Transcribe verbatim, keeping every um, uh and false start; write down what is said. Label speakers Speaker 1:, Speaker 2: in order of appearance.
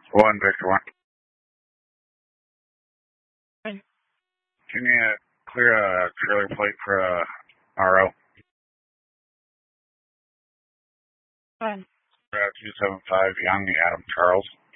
Speaker 1: One, Victor one.
Speaker 2: Hey.
Speaker 1: Can you clear a trailer plate for a R O?
Speaker 2: Fine.
Speaker 1: Uh, two seven five Young, Adam Charles.